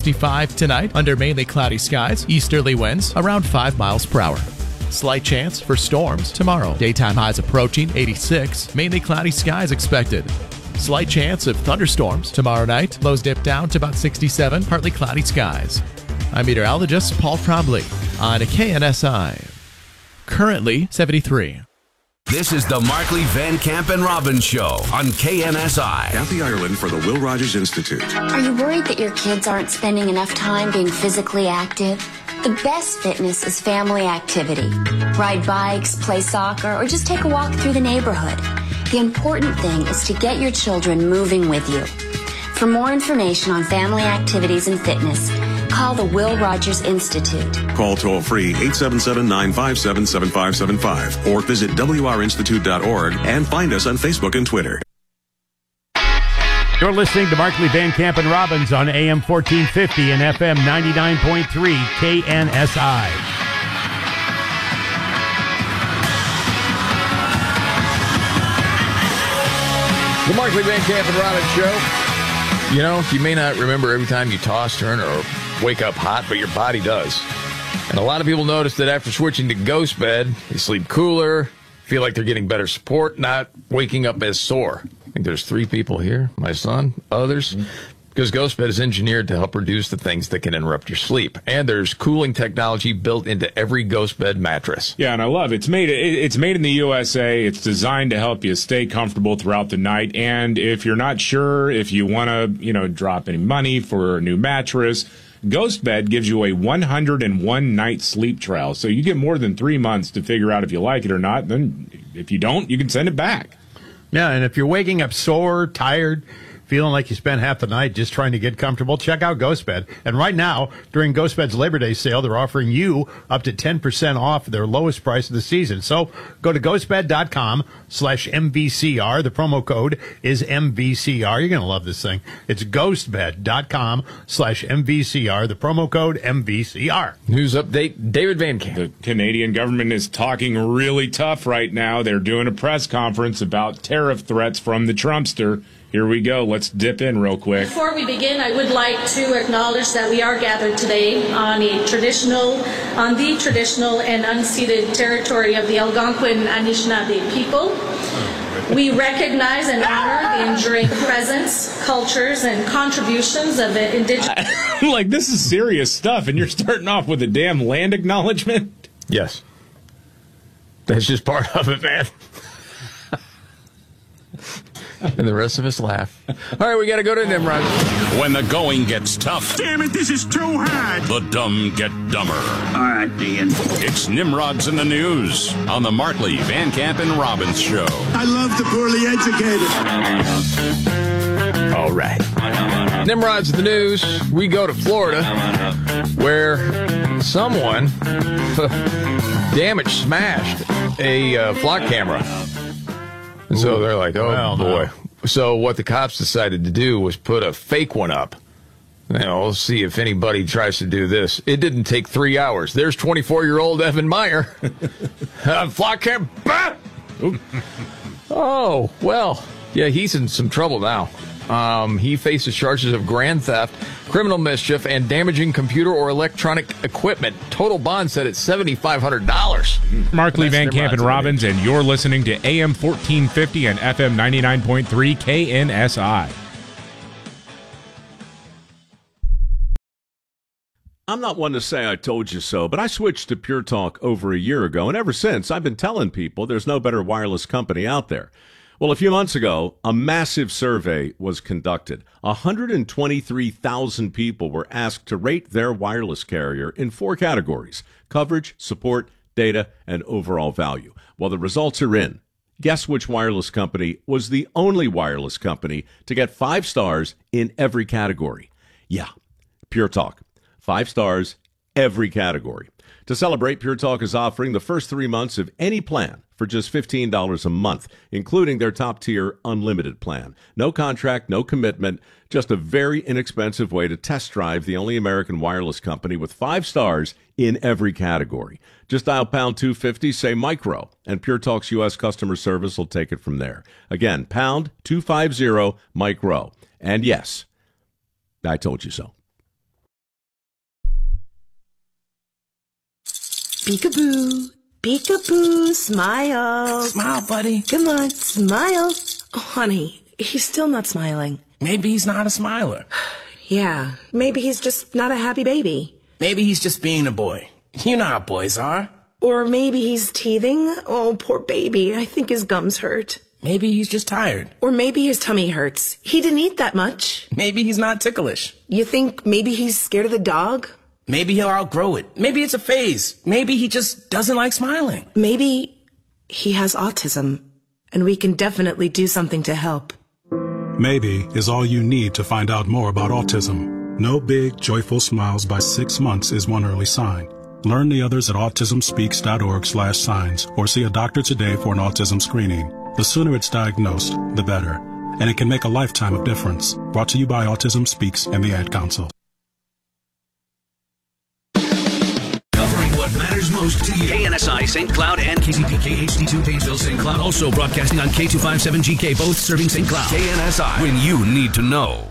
65 tonight under mainly cloudy skies. Easterly winds around 5 miles per hour. Slight chance for storms tomorrow. Daytime highs approaching 86. Mainly cloudy skies expected. Slight chance of thunderstorms tomorrow night. Lows dip down to about 67. Partly cloudy skies. I'm meteorologist Paul Trombley on KNSI. Currently 73. This is the Markley, Van Camp, and Robbins Show on KNSI. Kathy Ireland for the Will Rogers Institute. Are you worried that your kids aren't spending enough time being physically active? The best fitness is family activity. Ride bikes, play soccer, or just take a walk through the neighborhood. The important thing is to get your children moving with you. For more information on family activities and fitness, call the Will Rogers Institute. Call toll-free 877-957-7575 or visit wrinstitute.org and find us on Facebook and Twitter. You're listening to Markley, Van Camp, and Robbins on AM 1450 and FM 99.3 KNSI. The Markley, Van Camp, and Robbins Show. You know, you may not remember every time you toss, turn, or wake up hot, but your body does. And a lot of people notice that after switching to Ghost Bed, they sleep cooler, feel like they're getting better support, not waking up as sore. I think there's 3 people here, my son, others, because Ghost Bed is engineered to help reduce the things that can interrupt your sleep. And there's cooling technology built into every Ghost Bed mattress. Yeah, and I love it. It's made in the USA. It's designed to help you stay comfortable throughout the night. And if you're not sure if you want to, drop any money for a new mattress, Ghost Bed gives you a 101-night sleep trial. So you get more than 3 months to figure out if you like it or not. Then if you don't, you can send it back. Yeah, and if you're waking up sore, tired, feeling like you spent half the night just trying to get comfortable, check out Ghost Bed. And right now, during Ghost Bed's Labor Day sale, they're offering you up to 10% off their lowest price of the season. So go to ghostbed.com/MVCR. The promo code is MVCR. You're going to love this thing. It's ghostbed.com/MVCR. The promo code MVCR. News update, David Van Camp. The Canadian government is talking really tough right now. They're doing a press conference about tariff threats from the Trumpster. Here we go. Let's dip in real quick. Before we begin, I would like to acknowledge that we are gathered today on the traditional and unceded territory of the Algonquin Anishinaabe people. We recognize and honor the enduring presence, cultures, and contributions of the indigenous. Like, this is serious stuff, and you're starting off with a damn land acknowledgement? Yes. That's just part of it, man. And the rest of us laugh. All right, we got to go to Nimrod. When the going gets tough. Damn it, this is too hard. The dumb get dumber. All right, Ian. It's Nimrod's in the News on the Markley, Van Camp, and Robbins Show. I love the poorly educated. All right. Nimrod's in the News. We go to Florida, where someone smashed a flock camera. And so they're like, oh, boy. So what the cops decided to do was put a fake one up. We'll see if anybody tries to do this. It didn't take 3 hours. There's 24-year-old Evan Meyer. Flock cam. Oh, well. Yeah, he's in some trouble now. He faces charges of grand theft, criminal mischief, and damaging computer or electronic equipment. Total bond set at $7,500. Markley, Van Camp, and Robbins, and you're listening to AM 1450 and FM 99.3 KNSI. I'm not one to say I told you so, but I switched to Pure Talk over a year ago, and ever since, I've been telling people there's no better wireless company out there. Well, a few months ago, a massive survey was conducted. 123,000 people were asked to rate their wireless carrier in 4 categories: coverage, support, data, and overall value. Well, the results are in. Guess which wireless company was the only wireless company to get 5 stars in every category? Yeah, Pure Talk. 5 stars, every category. To celebrate, Pure Talk is offering the first 3 months of any plan for just $15 a month, including their top-tier unlimited plan. No contract, no commitment, just a very inexpensive way to test drive the only American wireless company with 5 stars in every category. Just dial pound 250, say micro, and Pure Talk's U.S. customer service will take it from there. Again, pound 250, micro. And yes, I told you so. Peekaboo. Peekaboo. Smile. Smile, buddy. Come on, smile. Oh, honey, he's still not smiling. Maybe he's not a smiler. Yeah, maybe he's just not a happy baby. Maybe he's just being a boy. You know how boys are. Or maybe he's teething. Oh, poor baby. I think his gums hurt. Maybe he's just tired. Or maybe his tummy hurts. He didn't eat that much. Maybe he's not ticklish. You think maybe he's scared of the dog? Maybe he'll outgrow it. Maybe it's a phase. Maybe he just doesn't like smiling. Maybe he has autism, and we can definitely do something to help. Maybe is all you need to find out more about autism. No big, joyful smiles by 6 months is one early sign. Learn the others at autismspeaks.org/signs or see a doctor today for an autism screening. The sooner it's diagnosed, the better. And it can make a lifetime of difference. Brought to you by Autism Speaks and the Ad Council. Covering what matters most to you. KNSI St. Cloud and KCPK HD2 Painesville St. Cloud. Also broadcasting on K257GK, both serving St. Cloud. KNSI, when you need to know.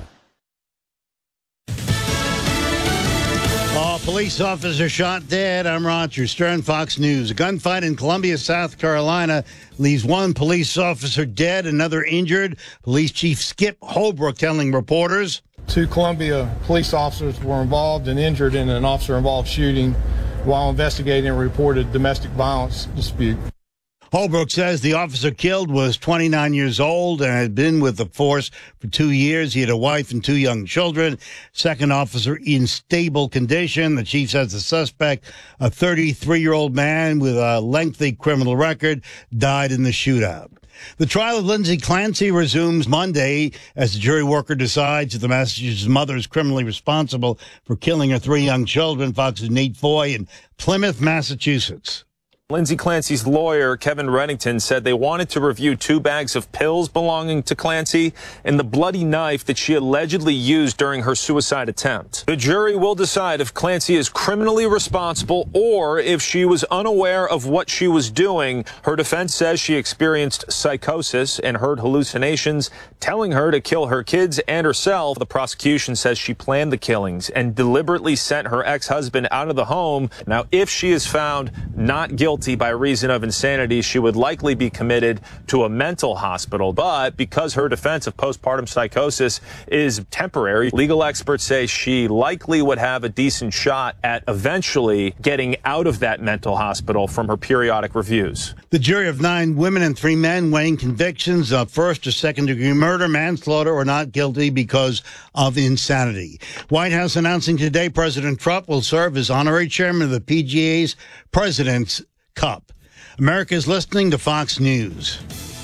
Police officer shot dead. I'm Roger Stern, Fox News. A gunfight in Columbia, South Carolina leaves one police officer dead, another injured. Police Chief Skip Holbrook telling reporters. 2 Columbia police officers were involved and injured in an officer-involved shooting while investigating a reported domestic violence dispute. Holbrook says the officer killed was 29 years old and had been with the force for 2 years. He had a wife and 2 young children. Second officer in stable condition. The chief says the suspect, a 33-year-old man with a lengthy criminal record, died in the shootout. The trial of Lindsay Clancy resumes Monday as the jury worker decides if the Massachusetts mother is criminally responsible for killing her 3 young children. Fox's Nate Foy in Plymouth, Massachusetts. Lindsay Clancy's lawyer, Kevin Reddington, said they wanted to review 2 bags of pills belonging to Clancy and the bloody knife that she allegedly used during her suicide attempt. The jury will decide if Clancy is criminally responsible or if she was unaware of what she was doing. Her defense says she experienced psychosis and heard hallucinations telling her to kill her kids and herself. The prosecution says she planned the killings and deliberately sent her ex-husband out of the home. Now, if she is found not guilty by reason of insanity, she would likely be committed to a mental hospital. But because her defense of postpartum psychosis is temporary, legal experts say she likely would have a decent shot at eventually getting out of that mental hospital from her periodic reviews. The jury of 9 women and 3 men weighing convictions of first or second degree murder, manslaughter, or not guilty because of insanity. White House announcing today President Trump will serve as honorary chairman of the PGA's President's Cup. America's listening to Fox News.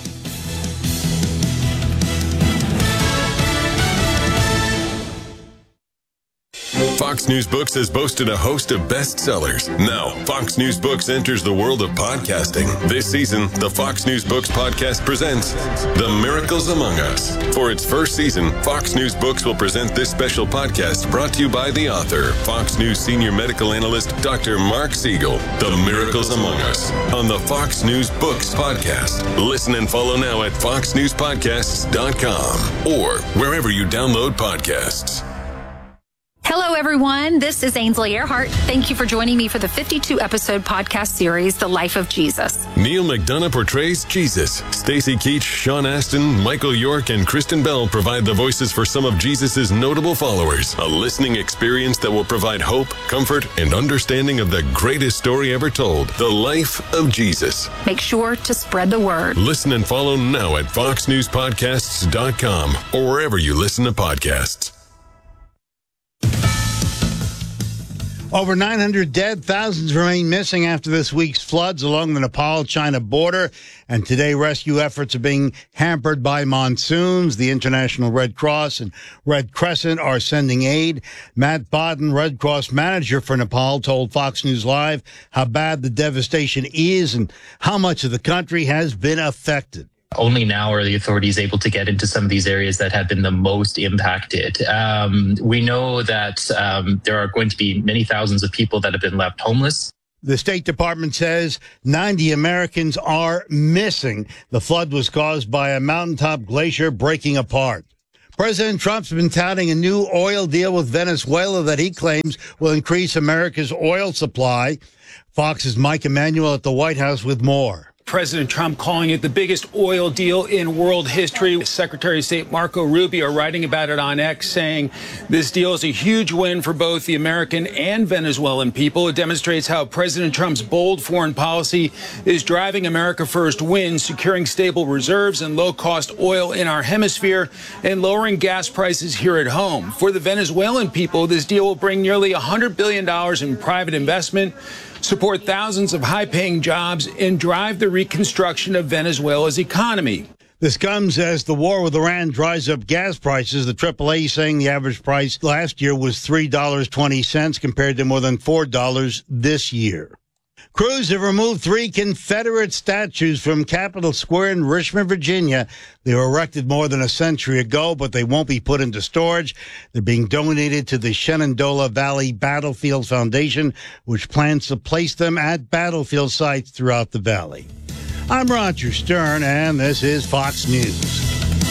Fox News Books has boasted a host of bestsellers. Now, Fox News Books enters the world of podcasting. This season, the Fox News Books podcast presents The Miracles Among Us. For its first season, Fox News Books will present this special podcast brought to you by the author, Fox News senior medical analyst, Dr. Mark Siegel. The Miracles Among Us on the Fox News Books podcast. Listen and follow now at foxnewspodcasts.com or wherever you download podcasts. Hello, everyone. This is Ainsley Earhart. Thank you for joining me for the 52-episode podcast series, The Life of Jesus. Neil McDonough portrays Jesus. Stacey Keach, Sean Astin, Michael York, and Kristen Bell provide the voices for some of Jesus' notable followers. A listening experience that will provide hope, comfort, and understanding of the greatest story ever told, The Life of Jesus. Make sure to spread the word. Listen and follow now at foxnewspodcasts.com or wherever you listen to podcasts. Over 900 dead, thousands remain missing after this week's floods along the Nepal-China border. And today, rescue efforts are being hampered by monsoons. The International Red Cross and Red Crescent are sending aid. Matt Bodden, Red Cross manager for Nepal, told Fox News Live how bad the devastation is and how much of the country has been affected. Only now are the authorities able to get into some of these areas that have been the most impacted. We know that there are going to be many thousands of people that have been left homeless. The State Department says 90 Americans are missing. The flood was caused by a mountaintop glacier breaking apart. President Trump's been touting a new oil deal with Venezuela that he claims will increase America's oil supply. Fox's Mike Emanuel at the White House with more. President Trump calling it the biggest oil deal in world history. Secretary of State Marco Rubio writing about it on X, saying this deal is a huge win for both the American and Venezuelan people. It demonstrates how President Trump's bold foreign policy is driving America First wins, securing stable reserves and low-cost oil in our hemisphere and lowering gas prices here at home. For the Venezuelan people, this deal will bring nearly $100 billion in private investment, support thousands of high-paying jobs, and drive the reconstruction of Venezuela's economy. This comes as the war with Iran dries up gas prices. The AAA saying the average price last year was $3.20 compared to more than $4 this year. Crews have removed 3 Confederate statues from Capitol Square in Richmond, Virginia. They were erected more than a century ago, but they won't be put into storage. They're being donated to the Shenandoah Valley Battlefield Foundation, which plans to place them at battlefield sites throughout the valley. I'm Roger Stern, and this is Fox News.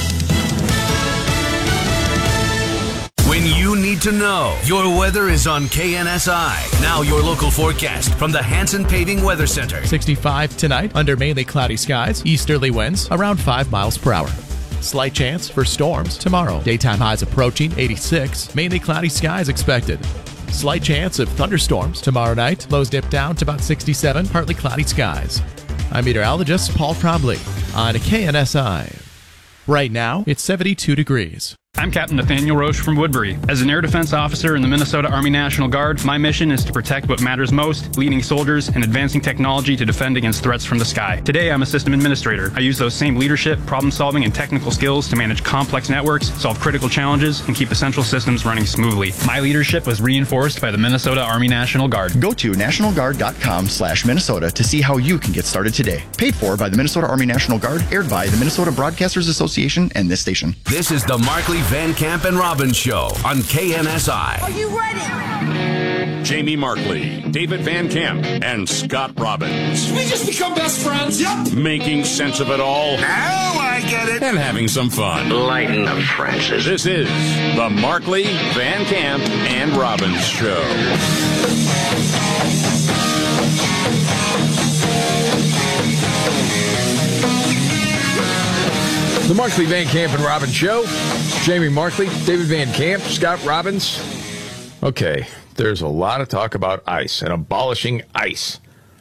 When you need to know, your weather is on KNSI. Now your local forecast from the Hanson Paving Weather Center. 65 tonight under mainly cloudy skies. Easterly winds around 5 miles per hour. Slight chance for storms tomorrow. Daytime highs approaching 86. Mainly cloudy skies expected. Slight chance of thunderstorms tomorrow night. Lows dip down to about 67. Partly cloudy skies. I'm meteorologist Paul Trombley on KNSI. Right now, it's 72 degrees. I'm Captain Nathaniel Roche from Woodbury. As an air defense officer in the Minnesota Army National Guard, my mission is to protect what matters most, leading soldiers and advancing technology to defend against threats from the sky. Today, I'm a system administrator. I use those same leadership, problem-solving, and technical skills to manage complex networks, solve critical challenges, and keep essential systems running smoothly. My leadership was reinforced by the Minnesota Army National Guard. Go to nationalguard.com/Minnesota to see how you can get started today. Paid for by the Minnesota Army National Guard, aired by the Minnesota Broadcasters Association and this station. This is the Markley, Van Camp, and Robbins Show on KNSI. Are you ready? Jamie Markley, David Van Camp, and Scott Robbins. Did we just become best friends? Yep. Making sense of it all. Now I get it. And having some fun. Lighten the Francis. This is the Markley, Van Camp, and Robbins Show. The Markley, Van Camp, and Robbins Show. Jamie Markley, David Van Camp, Scott Robbins. Okay, there's a lot of talk about ICE and abolishing ICE.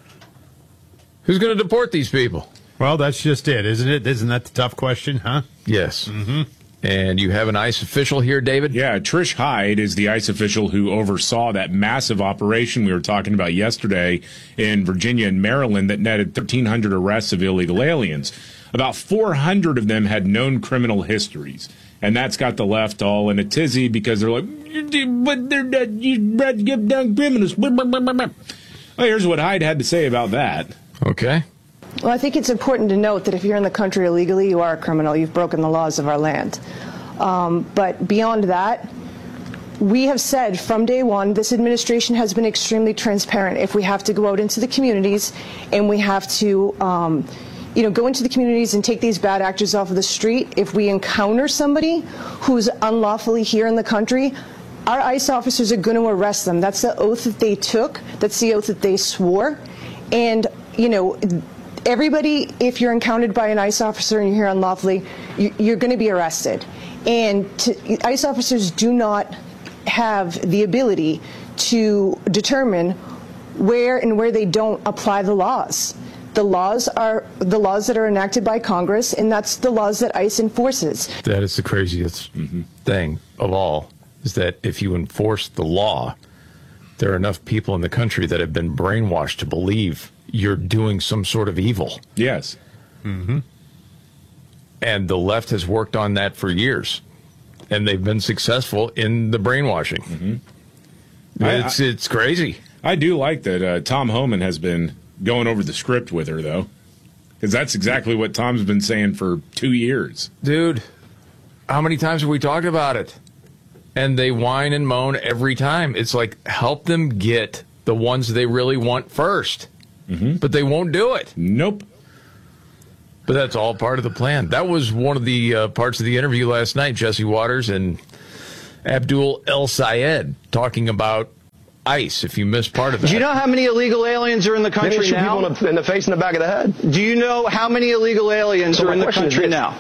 Who's going to deport these people? Well, that's just it, isn't it? Isn't that the tough question, huh? Yes. Mm-hmm. And you have an ICE official here, David? Yeah, Trish Hyde is the ICE official who oversaw that massive operation we were talking about yesterday in Virginia and Maryland that netted 1,300 arrests of illegal aliens. About 400 of them had known criminal histories. And that's got the left all in a tizzy because they're like, but they're not, you give down criminals. Well, here's what Hyde had to say about that. Okay. Well, I think it's important to note that if you're in the country illegally, you are a criminal. You've broken the laws of our land. But beyond that, we have said from day one, this administration has been extremely transparent. If we have to go out into the communities and we have to go into the communities and take these bad actors off of the street, if we encounter somebody who's unlawfully here in the country, our ICE officers are going to arrest them. That's the oath that they took. That's the oath that they swore. And, everybody, if you're encountered by an ICE officer and you're here unlawfully, you're going to be arrested. And ICE officers do not have the ability to determine where they don't apply the laws. The laws are the laws that are enacted by Congress, and that's the laws that ICE enforces. That is the craziest thing of all, is that if you enforce the law, there are enough people in the country that have been brainwashed to believe you're doing some sort of evil. Yes. Mm-hmm. And the left has worked on that for years, and they've been successful in the brainwashing. Mm-hmm. It's crazy. I do like that Tom Homan has been going over the script with her, though, because that's exactly what Tom's been saying for 2 years. Dude, how many times have we talked about it? And they whine and moan every time. It's like, help them get the ones they really want first. Mm-hmm. But they won't do it. Nope. But that's all part of the plan. That was one of the parts of the interview last night, Jesse Waters and Abdul El Sayed talking about ICE, if you missed part of that. Do you know how many illegal aliens are in the country now? People in the face and the back of the head. Do you know how many illegal aliens are in the country now?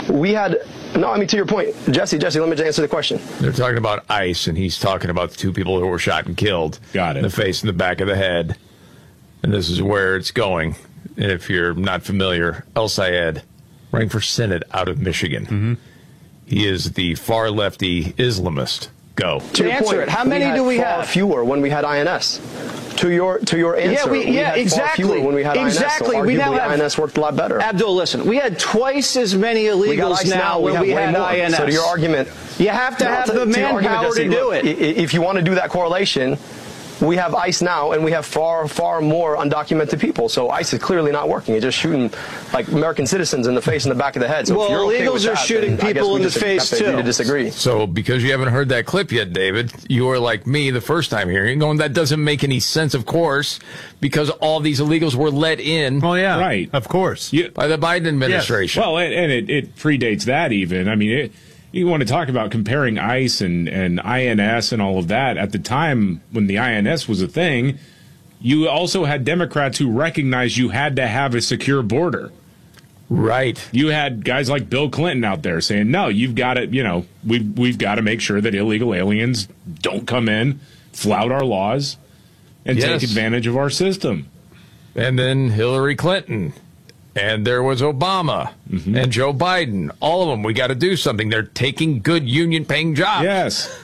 To your point, Jesse, let me just answer the question. They're talking about ICE, and he's talking about the two people who were shot and killed. Got it. In the face and the back of the head. And this is where it's going. And if you're not familiar, El Sayed, running for Senate out of Michigan. Mm-hmm. He is the far lefty Islamist. Go. To your point, how many do we have? Fewer when we had INS. To your answer, we had exactly. Far fewer when we had exactly. INS. So we now have INS worked a lot better. Abdul, listen, we had twice as many illegals now when we had INS. So to your argument, you have to have the manpower to do it. If you want to do that correlation, we have ICE now, and we have far, far more undocumented people. So ICE is clearly not working. It's just shooting like American citizens in the face and the back of the head. So well, if you're okay illegals with that, are shooting people in the face too. To disagree. So because you haven't heard that clip yet, David, you are like me the first time hearing it, going, that doesn't make any sense, of course, because all these illegals were let in. Oh, yeah. Right. Of course. By the Biden administration. Yes. Well, and it predates that even. I mean, you want to talk about comparing ICE and INS and all of that. At the time when the INS was a thing, you also had Democrats who recognized you had to have a secure border. Right. You had guys like Bill Clinton out there saying, no, you've got to, we've got to make sure that illegal aliens don't come in, flout our laws, and take advantage of our system. And then Hillary Clinton. And there was Obama and Joe Biden. All of them, we got to do something. They're taking good union-paying jobs. Yes.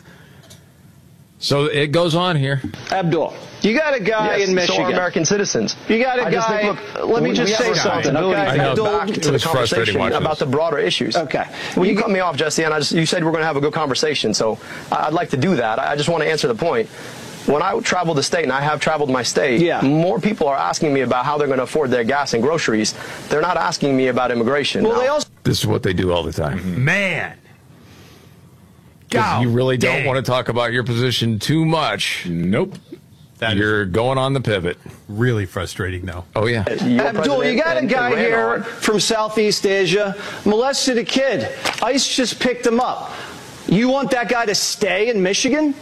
So it goes on here. Abdul, you got a guy in Michigan. So are American citizens. You got a guy. Let me just say something. Okay, Abdul, back to the conversation about the broader issues. Okay. Well, you cut me off, Jesse, and you said we're going to have a good conversation. So I'd like to do that. I just want to answer the point. When I travel the state, and I have traveled my state, more people are asking me about how they're going to afford their gas and groceries. They're not asking me about immigration. Well, this is what they do all the time. Man. You really don't want to talk about your position too much. Nope. You're going on the pivot. Really frustrating, though. Oh, yeah. Abdul, you got a guy here from Southeast Asia, molested a kid. ICE just picked him up. You want that guy to stay in Michigan?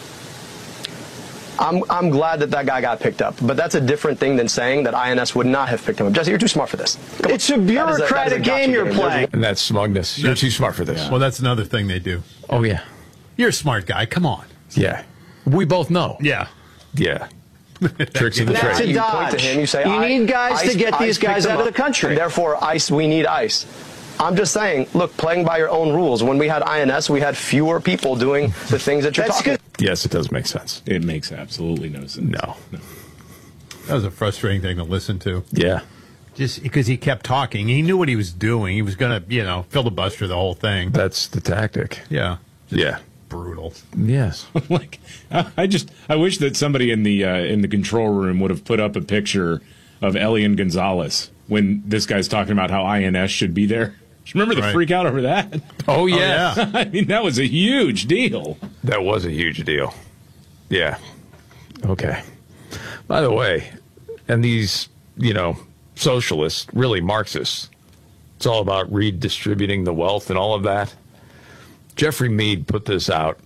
I'm glad that guy got picked up, but that's a different thing than saying that INS would not have picked him up. Jesse, you're too smart for this. It's a bureaucratic game you're playing. And that's smugness. You're too smart for this. Yeah. Well, that's another thing they do. Oh, yeah. You're a smart guy. Come on. Yeah. We both know. Yeah. Yeah. Tricks of the That's trade. a You dodge. point to him, you say, you need guys to get these guys out of the country. And therefore, ICE, we need ICE. I'm just saying, look, playing by your own rules. When we had INS, we had fewer people doing the things that you're talking about. Yes, it does make sense. It makes absolutely no sense. No. That was a frustrating thing to listen to. Yeah. Just because he kept talking. He knew what he was doing. He was going to, filibuster the whole thing. That's the tactic. Yeah. Yeah. Brutal. Yes. I wish that somebody in the control room would have put up a picture of Elian Gonzalez when this guy's talking about how INS should be there. Remember the freak out over that? Oh, yeah. I mean, that was a huge deal. That was a huge deal. Yeah. Okay. By the way, and these, socialists, really Marxists, it's all about redistributing the wealth and all of that. Jeffrey Mead put this out.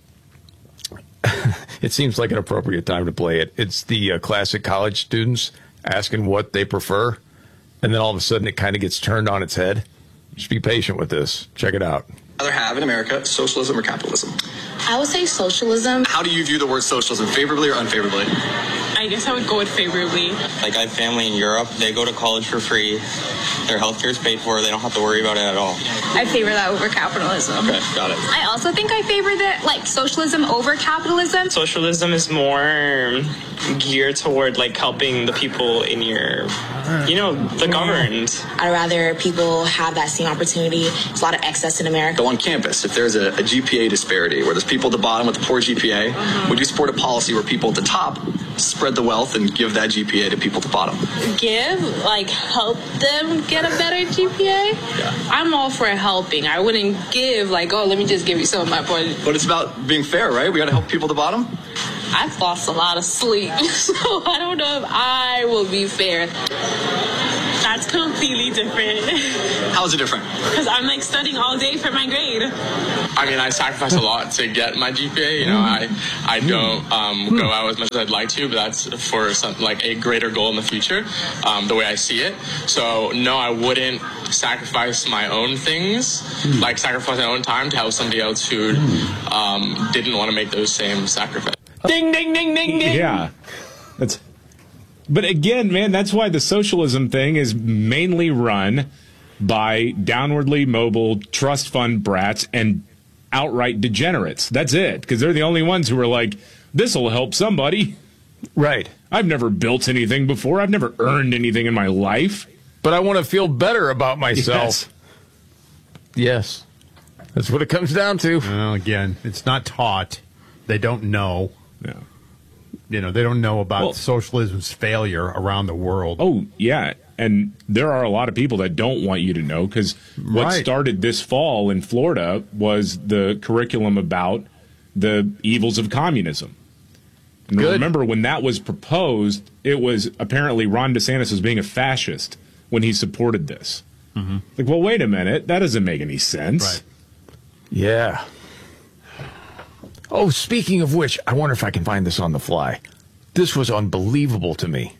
It seems like an appropriate time to play it. It's the classic college students asking what they prefer, and then all of a sudden it kind of gets turned on its head. Just be patient with this. Check it out. Rather have in America, socialism or capitalism? I would say socialism. How do you view the word socialism, favorably or unfavorably? I guess I would go with favorably. Like, I have family in Europe. They go to college for free. Their health care is paid for. They don't have to worry about it at all. I favor that over capitalism. Okay, got it. I also think I favor socialism over capitalism. Socialism is more geared toward, helping the people in your, the governed. I'd rather people have that same opportunity. There's a lot of excess in America. So on campus, if there's a GPA disparity where there's people at the bottom with a poor GPA, would you support a policy where people at the top spread the wealth and give that GPA to people at the bottom? Help them get a better GPA? Yeah. I'm all for helping. I wouldn't give let me just give you some of my points. But it's about being fair, right? We got to help people at the bottom? I've lost a lot of sleep, so I don't know if I will be fair. That's completely different. How is it different? Because I'm like studying all day for my grade. I mean, I sacrifice a lot to get my GPA. You know, I don't go out as much as I'd like to, but that's for something like a greater goal in the future, the way I see it. So no, I wouldn't sacrifice my own things, like sacrifice my own time to help somebody else who didn't want to make those same sacrifices. Ding, ding, ding, ding, ding. Yeah. But again, man, that's why the socialism thing is mainly run by downwardly mobile trust fund brats and outright degenerates. That's it. Because they're the only ones who are like, this will help somebody. Right. I've never built anything before. I've never earned anything in my life. But I want to feel better about myself. Yes. That's what it comes down to. Well, again, it's not taught. They don't know. Yeah. You know, they don't know about socialism's failure around the world. Oh, yeah. And there are a lot of people that don't want you to know, because what started this fall in Florida was the curriculum about the evils of communism. And remember, when that was proposed, it was apparently Ron DeSantis was being a fascist when he supported this. Mm-hmm. Like, well, wait a minute. That doesn't make any sense. Right. Yeah. Oh, speaking of which, I wonder if I can find this on the fly. This was unbelievable to me.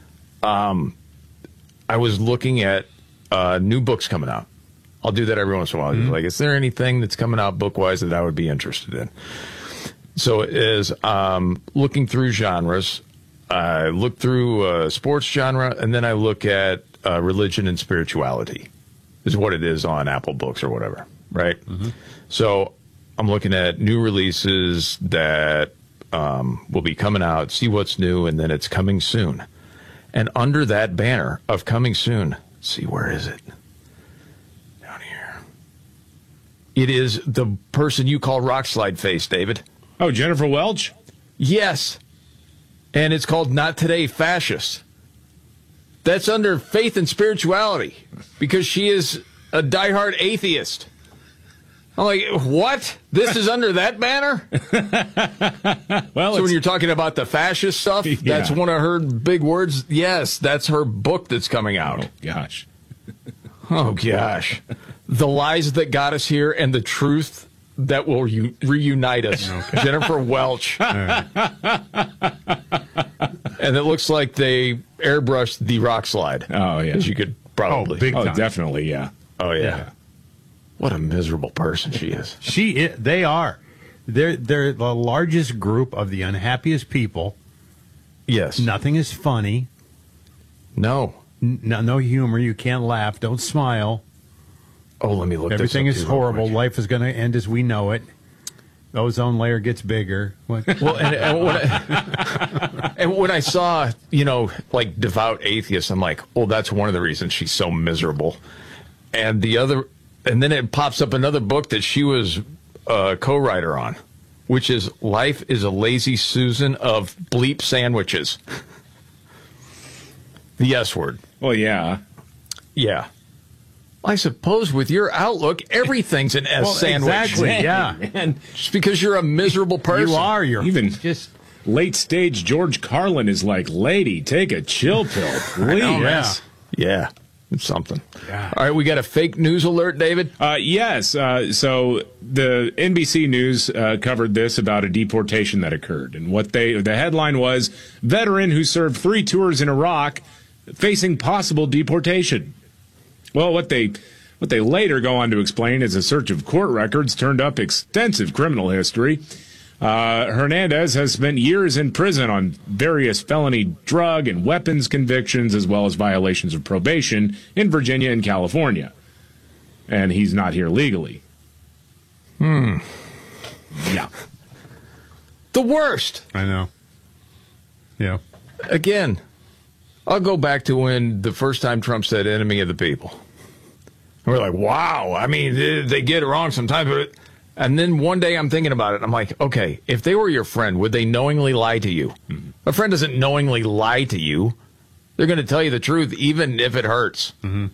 I was looking at new books coming out. I'll do that every once in a while. Like, is there anything that's coming out book-wise that I would be interested in? So it is looking through genres. I look through sports genre, and then I look at religion and spirituality is what it is on Apple Books or whatever, right? Mm-hmm. So I'm looking at new releases that will be coming out, see what's new, and then it's coming soon. And under that banner of coming soon, let's see, where is it? Down here. It is the person you call Rock Slide Face, David. Oh, Jennifer Welch? Yes. And it's called Not Today Fascist. That's under faith and spirituality because she is a diehard atheist. I'm like, what? This is under that banner? Well, so when you're talking about the fascist stuff, that's one of her big words. Yes, that's her book that's coming out. Oh, gosh. Oh, gosh. The lies that got us here and the truth that will reunite us. Okay. Jennifer Welch. Right. And it looks like they airbrushed the rock slide. Oh, yeah. As you could probably. Oh, big time. Definitely, yeah. Oh, yeah. What a miserable person she is. They are. They're the largest group of the unhappiest people. Yes. Nothing is funny. No. No humor. You can't laugh. Don't smile. Oh, let me look. Everything is horrible. Life is going to end as we know it. The ozone layer gets bigger. What? Well, and when I saw, like devout atheists, I'm like, oh, that's one of the reasons she's so miserable. And then it pops up another book that she was a co-writer on, which is Life is a Lazy Susan of Bleep Sandwiches. The S word. Well, yeah. Yeah. I suppose with your outlook, everything's an S sandwich. Exactly, yeah. And just because you're a miserable person. You are. You're even just late stage George Carlin is like, lady, take a chill pill, please. Yeah. It's something. Yeah. All right, we got a fake news alert, David? Yes. So the NBC News covered this about a deportation that occurred. And the headline was, veteran who served 3 tours in Iraq facing possible deportation. Well, what they later go on to explain is a search of court records turned up extensive criminal history. Hernandez has spent years in prison on various felony drug and weapons convictions, as well as violations of probation in Virginia and California. And he's not here legally. Yeah. The worst. I know. Yeah. Again, I'll go back to when the first time Trump said enemy of the people. We're like, wow. I mean, they get it wrong sometimes. And then one day I'm thinking about it. I'm like, okay, if they were your friend, would they knowingly lie to you? Mm-hmm. A friend doesn't knowingly lie to you. They're going to tell you the truth, even if it hurts. Mm-hmm.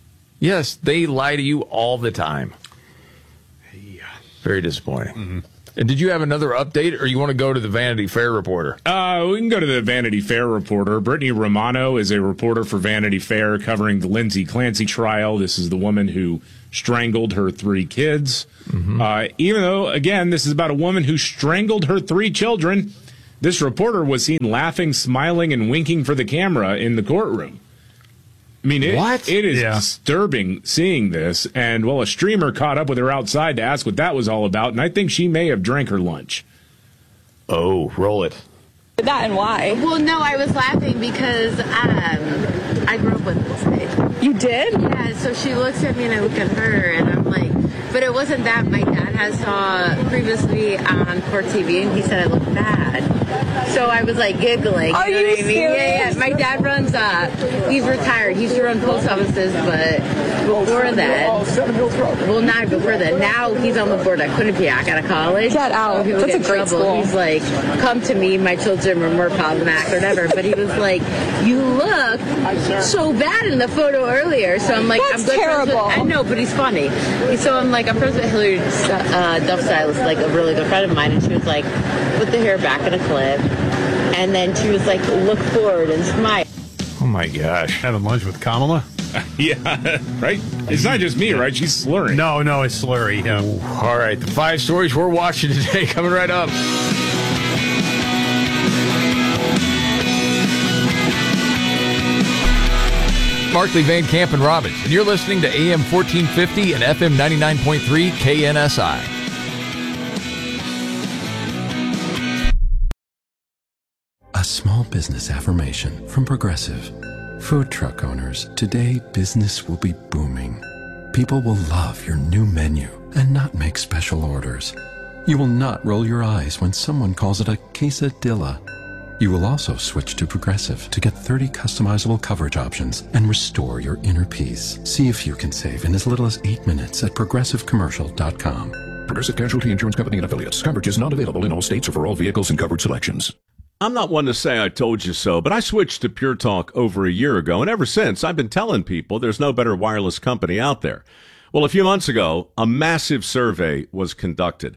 Yes, they lie to you all the time. Yeah. Very disappointing. Mm-hmm. And did you have another update, or you want to go to the Vanity Fair reporter? We can go to the Vanity Fair reporter. Brittany Romano is a reporter for Vanity Fair covering the Lindsay Clancy trial. This is the woman who strangled her 3 kids. Even though, again, this is about a woman who strangled her 3 children, this reporter was seen laughing, smiling, and winking for the camera in the courtroom. I mean, it is disturbing seeing this. And, well, a streamer caught up with her outside to ask what that was all about, and I think she may have drank her lunch. Oh, roll it. That and why? Well, no, I was laughing because I grew up with this. You did? Yeah, so she looks at me and I look at her and I'm like, but it wasn't that. My dad has saw previously on Court TV and he said I look bad. So I was like giggling. Are you know you what I mean? serious? Yeah. My dad runs, he's retired. He used to run post offices, but before that, well, not before that. Now he's on the board at Quinnipiac out of college. Get out. So That's a great school. He's like, come to me, my children were more problematic or whatever. But he was like, you look so bad in the photo earlier. So I'm like, That's I'm good terrible. friends with, I know, but he's funny. So I'm like, I'm friends with Hillary Duff Stylist, like a really good friend of mine. And she was like, put the hair back in a clip. And then she was like, look forward and smile. Oh, my gosh. Having lunch with Kamala? Yeah, right? It's not just me, right? She's slurring. No, it's slurry. Yeah. All right, the 5 stories we're watching today coming right up. Markley, Van Camp, and Robbins, and you're listening to AM 1450 and FM 99.3 KNSI. A small business affirmation from Progressive. Food truck owners, today business will be booming. People will love your new menu and not make special orders. You will not roll your eyes when someone calls it a quesadilla. You will also switch to Progressive to get 30 customizable coverage options and restore your inner peace. See if you can save in as little as 8 minutes at progressivecommercial.com. Progressive Casualty Insurance Company and Affiliates. Coverage is not available in all states or for all vehicles and coverage selections. I'm not one to say I told you so, but I switched to Pure Talk over a year ago, and ever since I've been telling people there's no better wireless company out there. Well, a few months ago, a massive survey was conducted.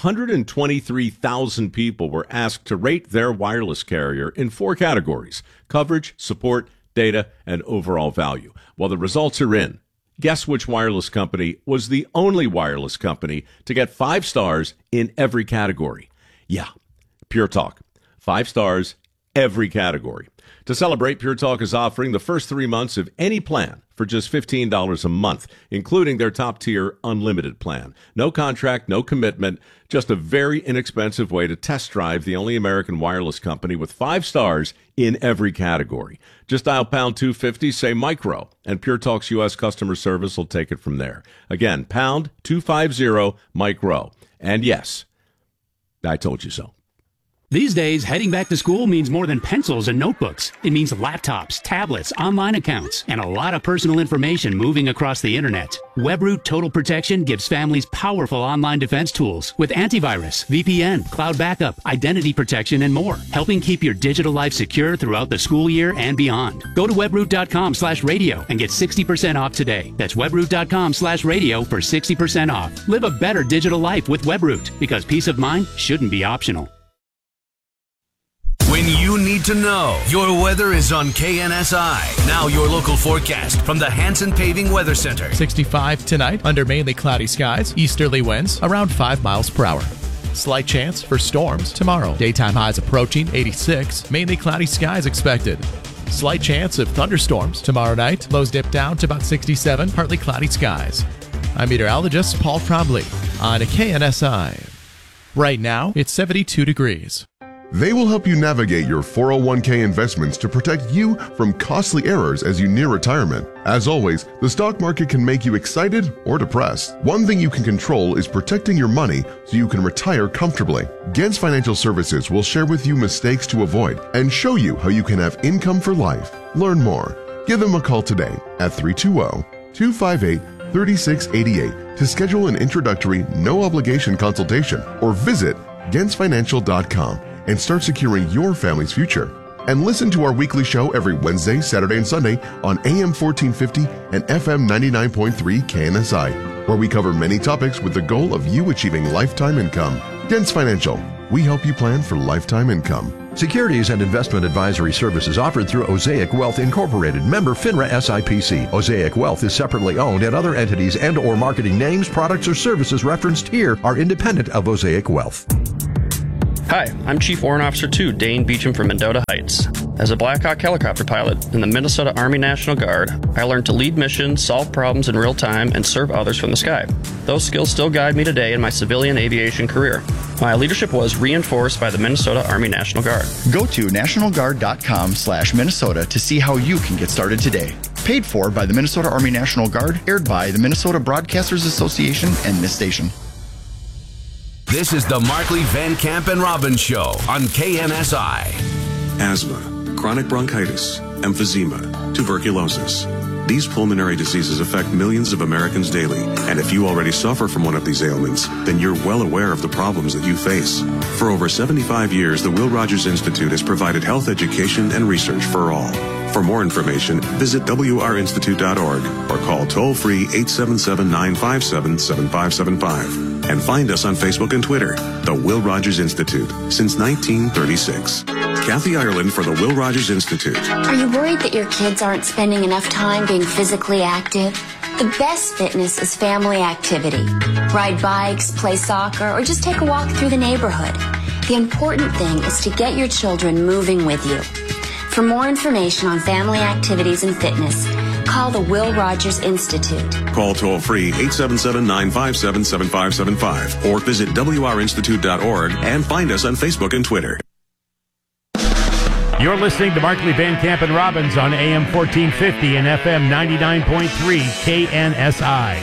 123,000 people were asked to rate their wireless carrier in 4 categories: coverage, support, data, and overall value. Well, the results are in. Guess which wireless company was the only wireless company to get 5 stars in every category? Yeah, Pure Talk. 5 stars, every category. To celebrate, Pure Talk is offering the first 3 months of any plan for just $15 a month, including their top-tier unlimited plan. No contract, no commitment, just a very inexpensive way to test drive the only American wireless company with 5 stars in every category. Just dial pound 250, say micro, and Pure Talk's U.S. customer service will take it from there. Again, pound 250 micro. And yes, I told you so. These days, heading back to school means more than pencils and notebooks. It means laptops, tablets, online accounts, and a lot of personal information moving across the internet. WebRoot Total Protection gives families powerful online defense tools with antivirus, VPN, cloud backup, identity protection, and more, helping keep your digital life secure throughout the school year and beyond. Go to webroot.com/radio and get 60% off today. That's webroot.com/radio for 60% off. Live a better digital life with WebRoot, because peace of mind shouldn't be optional. When you need to know, your weather is on KNSI. Now your local forecast from the Hanson Paving Weather Center. 65 tonight under mainly cloudy skies. Easterly winds around 5 miles per hour. Slight chance for storms tomorrow. Daytime highs approaching 86. Mainly cloudy skies expected. Slight chance of thunderstorms tomorrow night. Lows dip down to about 67. Partly cloudy skies. I'm meteorologist Paul Trombley on KNSI. Right now, it's 72 degrees. They will help you navigate your 401k investments to protect you from costly errors as you near retirement. As always, the stock market can make you excited or depressed. One thing you can control is protecting your money so you can retire comfortably. Gens Financial Services will share with you mistakes to avoid and show you how you can have income for life. Learn more. Give them a call today at 320-258-3688 to schedule an introductory, no-obligation consultation or visit gensfinancial.com and start securing your family's future. And listen to our weekly show every Wednesday, Saturday, and Sunday on AM 1450 and FM 99.3 KNSI, where we cover many topics with the goal of you achieving lifetime income. Dents Financial. We help you plan for lifetime income. Securities and investment advisory services offered through Osaic Wealth Incorporated, member FINRA SIPC. Osaic Wealth is separately owned, and other entities and or marketing names, products, or services referenced here are independent of Osaic Wealth. Hi, I'm Chief Warrant Officer 2, Dane Beecham from Mendota Heights. As a Black Hawk helicopter pilot in the Minnesota Army National Guard, I learned to lead missions, solve problems in real time, and serve others from the sky. Those skills still guide me today in my civilian aviation career. My leadership was reinforced by the Minnesota Army National Guard. Go to nationalguard.com/Minnesota to see how you can get started today. Paid for by the Minnesota Army National Guard, aired by the Minnesota Broadcasters Association and this station. This is the Markley, Van Camp, and Robbins Show on KNSI. Asthma, chronic bronchitis, emphysema, tuberculosis. These pulmonary diseases affect millions of Americans daily, and if you already suffer from one of these ailments, then you're well aware of the problems that you face. For over 75 years, the Will Rogers Institute has provided health education and research for all. For more information, visit wrinstitute.org or call toll-free 877-957-7575. And find us on Facebook and Twitter, the Will Rogers Institute, since 1936. Kathy Ireland for the Will Rogers Institute. Are you worried that your kids aren't spending enough time being physically active? The best fitness is family activity. Ride bikes, play soccer, or just take a walk through the neighborhood. The important thing is to get your children moving with you. For more information on family activities and fitness, call the Will Rogers Institute. Call toll-free 877-957-7575 or visit wrinstitute.org and find us on Facebook and Twitter. You're listening to Markley, Van Camp, and Robbins on AM 1450 and FM 99.3 KNSI.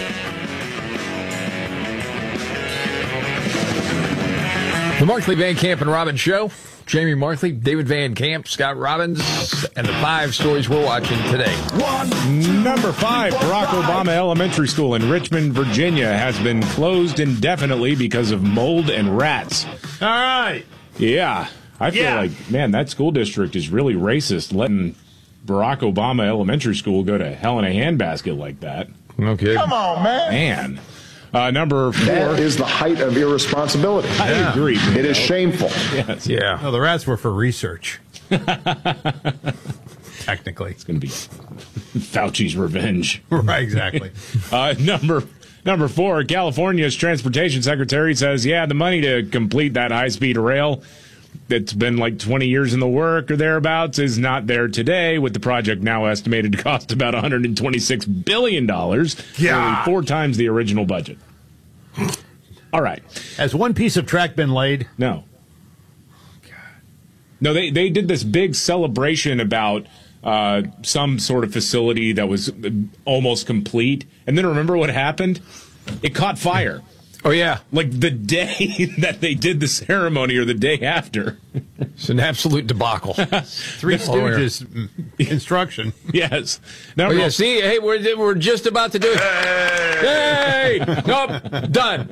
The Markley, Van Camp, and Robbins Show. Jamie Markley, David Van Camp, Scott Robbins, and the 5 stories we're watching today. Number 5, Barack Obama Elementary School in Richmond, Virginia has been closed indefinitely because of mold and rats. All right. Yeah. I feel like, man, that school district is really racist, letting Barack Obama Elementary School go to hell in a handbasket like that. Okay. Come on, man. Number 4. That is the height of irresponsibility. I agree. It is shameful. Yes. Yeah. No, the rats were for research. Technically. It's going to be Fauci's revenge. Right, exactly. Number 4, California's transportation secretary says, the money to complete that high-speed rail that's been like 20 years in the work or thereabouts is not there today, with the project now estimated to cost about $126 billion, nearly 4 times the original budget. All right. Has one piece of track been laid? No. No, they did this big celebration about some sort of facility that was almost complete. And then remember what happened? It caught fire. Oh, yeah. Like the day that they did the ceremony or the day after. It's an absolute debacle. Three Stooges instruction. Yes. See, hey, we're just about to do it. Hey! Nope, done.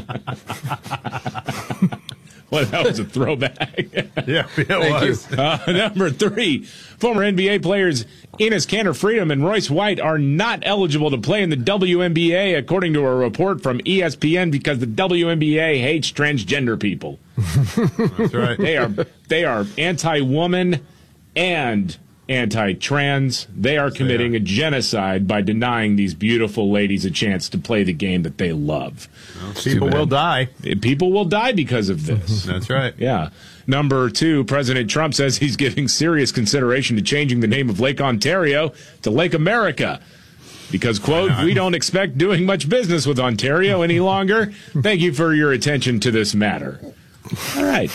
Well, that was a throwback. Yeah, it was. Number 3, former NBA players Enes Kanter Freedom and Royce White are not eligible to play in the WNBA, according to a report from ESPN, because the WNBA hates transgender people. That's right. They are anti-woman and anti-trans. They are committing a genocide by denying these beautiful ladies a chance to play the game that they love. Well, people will die. People will die because of this. That's right. Yeah. Number 2, President Trump says he's giving serious consideration to changing the name of Lake Ontario to Lake America. Because, quote, we don't expect doing much business with Ontario any longer. Thank you for your attention to this matter. All right.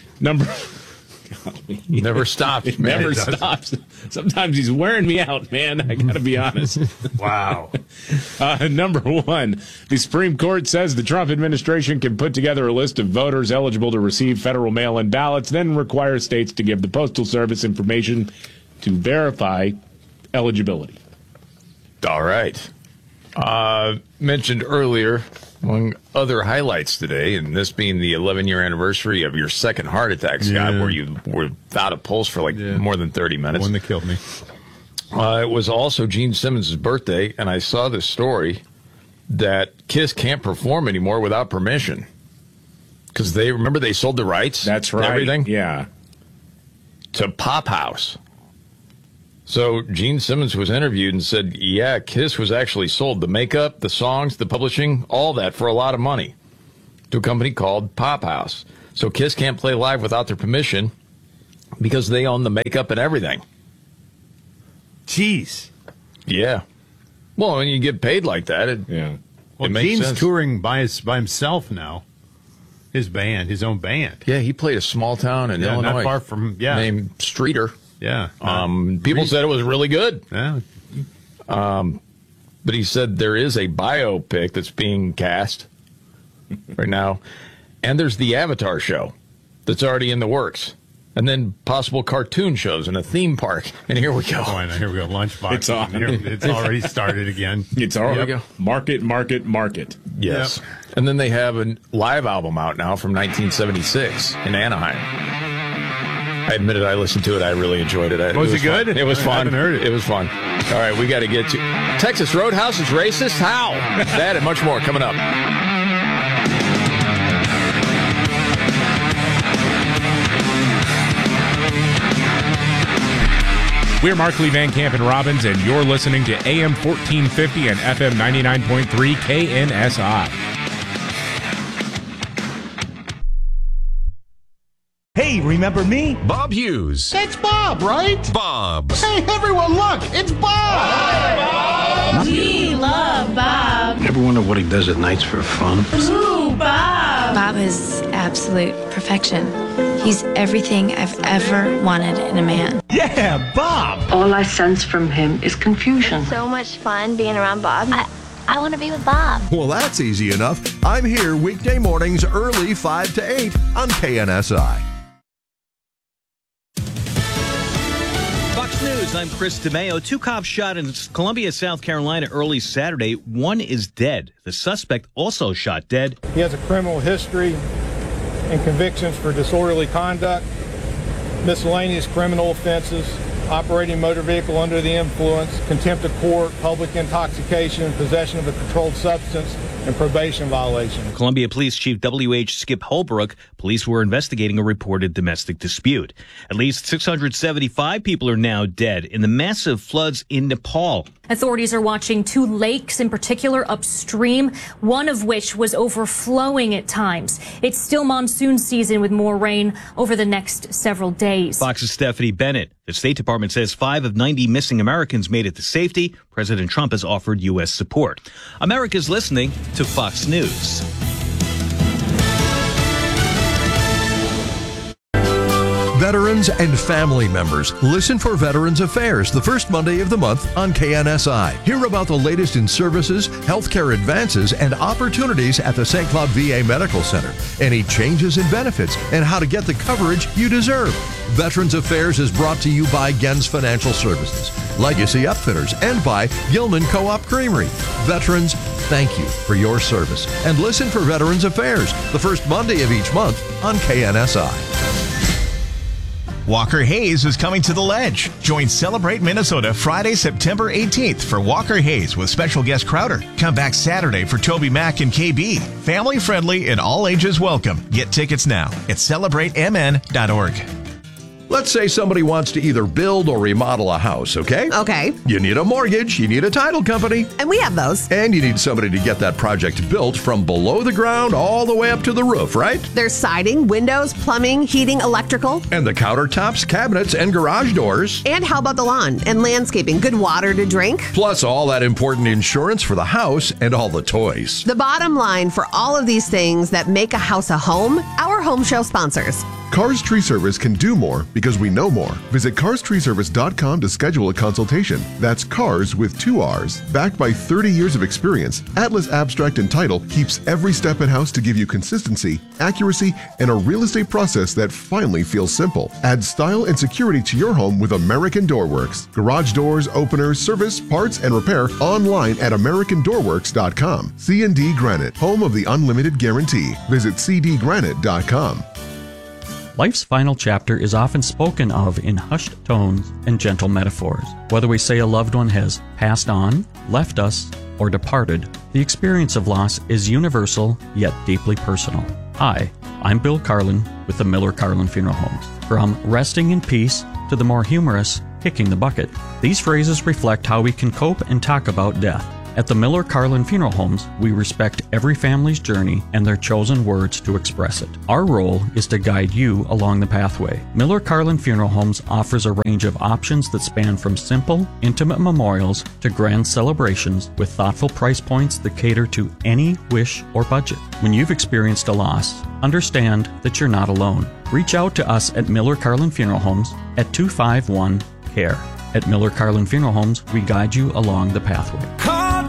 Never stops, man. Never stops. Sometimes he's wearing me out, man. I got to be honest. Wow. Number 1, the Supreme Court says the Trump administration can put together a list of voters eligible to receive federal mail-in ballots, then require states to give the Postal Service information to verify eligibility. All right. Mentioned earlier, among other highlights today, and this being the 11-year anniversary of your second heart attack, Scott, where you were without a pulse for more than 30 minutes. One that killed me. It was also Gene Simmons' birthday, and I saw this story that KISS can't perform anymore without permission. Because they sold the rights. That's right. And everything. Yeah. To Pop House. So Gene Simmons was interviewed and said, yeah, Kiss was actually sold. The makeup, the songs, the publishing, all that for a lot of money to a company called Pop House. So Kiss can't play live without their permission because they own the makeup and everything. Jeez. Yeah. Well, when you get paid like that, Well, Gene's touring by himself now. His band, his own band. Yeah, he played a small town in Illinois. Not far from, named Streeter. Yeah. People said it was really good. Yeah. But he said there is a biopic that's being cast right now. And there's the Avatar show that's already in the works. And then possible cartoon shows in a theme park. And here we go. Oh, and here we go. Lunchbox. It's on. It's already started again. It's already market. Yes. Yep. And then they have a live album out now from 1976 in Anaheim. I admitted I listened to it. I really enjoyed it. Was it good? Fun. It was fun. I haven't heard it. It was fun. All right, we got to get to Texas Roadhouse is racist? How? That and much more coming up. We're Markley, Van Camp, and Robbins, and you're listening to AM 1450 and FM 99.3 KNSI. Hey, remember me? Bob Hughes. It's Bob, right? Bob. Hey, everyone, look, it's Bob. Hi, Bob. We love Bob. Ever wonder what he does at nights for fun? Ooh, Bob. Bob is absolute perfection. He's everything I've ever wanted in a man. Yeah, Bob. All I sense from him is confusion. So much fun being around Bob. I want to be with Bob. Well, that's easy enough. I'm here weekday mornings early 5 to 8 on KNSI. Fox News, I'm Chris DeMeo. 2 cops shot in Columbia, South Carolina early Saturday. 1 is dead. The suspect also shot dead. He has a criminal history and convictions for disorderly conduct, miscellaneous criminal offenses, operating motor vehicle under the influence, contempt of court, public intoxication, possession of a controlled substance, and probation violation. Columbia Police Chief W.H. Skip Holbrook, police were investigating a reported domestic dispute. At least 675 people are now dead in the massive floods in Nepal. Authorities are watching 2 lakes in particular upstream, one of which was overflowing at times. It's still monsoon season with more rain over the next several days. Fox's Stephanie Bennett. The State Department says 5 of 90 missing Americans made it to safety. President Trump has offered U.S. support. America's listening to Fox News. Veterans and family members, listen for Veterans Affairs the first Monday of the month on KNSI. Hear about the latest in services, healthcare advances, and opportunities at the St. Cloud VA Medical Center. Any changes in benefits and how to get the coverage you deserve. Veterans Affairs is brought to you by Gens Financial Services, Legacy Upfitters, and by Gilman Co-op Creamery. Veterans, thank you for your service. And listen for Veterans Affairs the first Monday of each month on KNSI. Walker Hayes is coming to the Ledge. Join Celebrate Minnesota Friday, September 18th for Walker Hayes with special guest Crowder. Come back Saturday for Toby Mac and KB. Family friendly and all ages welcome. Get tickets now at celebratemn.org. Let's say somebody wants to either build or remodel a house, okay? Okay. You need a mortgage, you need a title company. And we have those. And you need somebody to get that project built from below the ground all the way up to the roof, right? There's siding, windows, plumbing, heating, electrical. And the countertops, cabinets, and garage doors. And how about the lawn and landscaping? Good water to drink. Plus all that important insurance for the house and all the toys. The bottom line for all of these things that make a house a home, our home show sponsors. Cars Tree Service can do more because we know more. Visit carstreeservice.com to schedule a consultation. That's cars with 2 R's. Backed by 30 years of experience, Atlas Abstract and Title keeps every step in-house to give you consistency, accuracy, and a real estate process that finally feels simple. Add style and security to your home with American Door Works. Garage doors, openers, service, parts, and repair online at AmericanDoorWorks.com. C&D Granite, home of the unlimited guarantee. Visit cdgranite.com. Life's final chapter is often spoken of in hushed tones and gentle metaphors. Whether we say a loved one has passed on, left us, or departed, the experience of loss is universal yet deeply personal. I I'm Bill Carlin with the Miller Carlin Funeral Homes. From resting in peace to the more humorous, kicking the bucket, these phrases reflect how we can cope and talk about death. At the Miller Carlin Funeral Homes, we respect every family's journey and their chosen words to express it. Our role is to guide you along the pathway. Miller Carlin Funeral Homes offers a range of options that span from simple, intimate memorials to grand celebrations with thoughtful price points that cater to any wish or budget. When you've experienced a loss, understand that you're not alone. Reach out to us at Miller Carlin Funeral Homes at 251-CARE. At Miller Carlin Funeral Homes, we guide you along the pathway. Call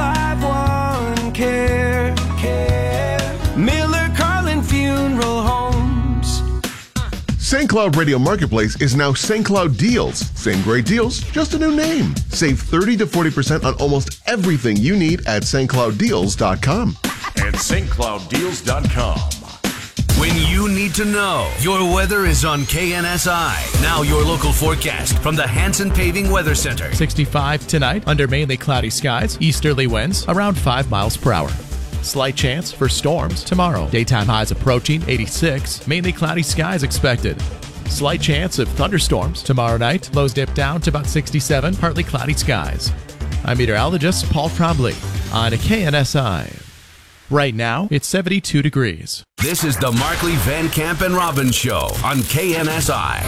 251-CARE. Miller Carlin Funeral Homes. St. Cloud Radio Marketplace is now St. Cloud Deals. Same great deals, just a new name. Save 30 to 40% on almost everything you need at stclouddeals.com. At stclouddeals.com. When you need to know, your weather is on KNSI. Now your local forecast from the Hanson Paving Weather Center. 65 tonight under mainly cloudy skies, easterly winds around 5 miles per hour. Slight chance for storms tomorrow. Daytime highs approaching 86, mainly cloudy skies expected. Slight chance of thunderstorms tomorrow night. Lows dip down to about 67, partly cloudy skies. I'm meteorologist Paul Trombley on KNSI. Right now, it's 72 degrees. This is the Markley, Van Camp, and Robbins Show on KNSI.